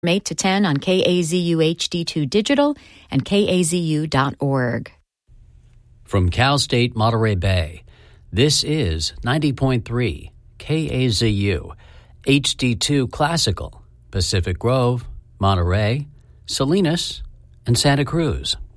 8 to 10 on KAZU HD2 Digital and KAZU.org. From Cal State Monterey Bay, this is 90.3 KAZU HD2 Classical, Pacific Grove, Monterey, Salinas, and Santa Cruz.